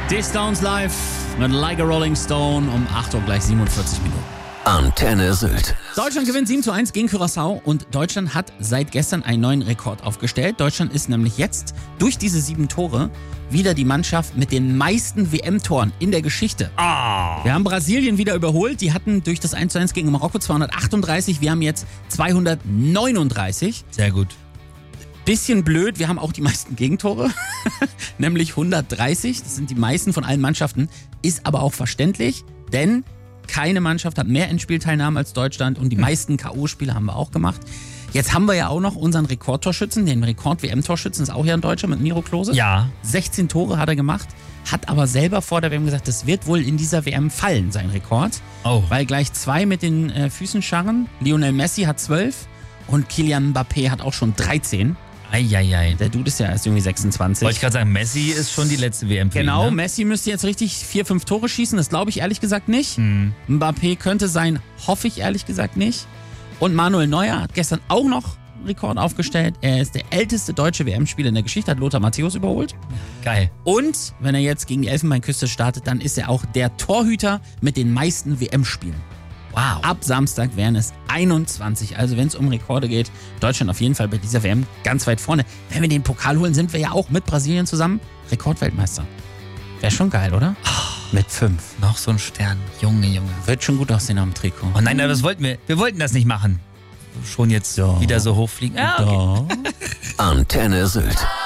Die Stones live mit Like a Rolling Stone um 8 Uhr gleich 47 Minuten. Antenne Sylt. Deutschland gewinnt 7:1 gegen Curaçao und Deutschland hat seit gestern einen neuen Rekord aufgestellt. Deutschland ist nämlich jetzt durch diese 7 Tore wieder die Mannschaft mit den meisten WM-Toren in der Geschichte. Wir haben Brasilien wieder überholt. Die hatten durch das 1:1 gegen Marokko 238. Wir haben jetzt 239. Sehr gut. Bisschen blöd, wir haben auch die meisten Gegentore, nämlich 130. Das sind die meisten von allen Mannschaften. Ist aber auch verständlich, denn keine Mannschaft hat mehr Endspielteilnahmen als Deutschland und die meisten K.O.-Spiele haben wir auch gemacht. Jetzt haben wir ja auch noch unseren Rekordtorschützen, den Rekord-WM-Torschützen, ist auch ja ein Deutscher mit Miro Klose. Ja. 16 Tore hat er gemacht, hat aber selber vor der WM gesagt, das wird wohl in dieser WM fallen, sein Rekord. Oh. Weil gleich 2 mit den Füßen scharren. Lionel Messi hat 12 und Kylian Mbappé hat auch schon 13. Eieiei. Der Dude ist ja erst irgendwie 26. Wollte ich gerade sagen, Messi ist schon die letzte WM für Genau, ihn, ne? Messi müsste jetzt richtig 4, 5 Tore schießen. Das glaube ich ehrlich gesagt nicht. Mbappé könnte sein, hoffe ich ehrlich gesagt nicht. Und Manuel Neuer hat gestern auch noch einen Rekord aufgestellt. Er ist der älteste deutsche WM-Spieler in der Geschichte, hat Lothar Matthäus überholt. Geil. Und wenn er jetzt gegen die Elfenbeinküste startet, dann ist er auch der Torhüter mit den meisten WM-Spielen. Wow. Ab Samstag wären es 21. Also wenn es um Rekorde geht, Deutschland auf jeden Fall bei dieser WM ganz weit vorne. Wenn wir den Pokal holen, sind wir ja auch mit Brasilien zusammen Rekordweltmeister. Wäre schon geil, oder? Mit 5. Noch so ein Stern. Junge. Wird schon gut aussehen am Trikot. Oh nein, das wollten wir. Wir wollten das nicht machen. Schon jetzt Doch. wieder so hochfliegen. Ja, okay. Doch. Antenne Sylt.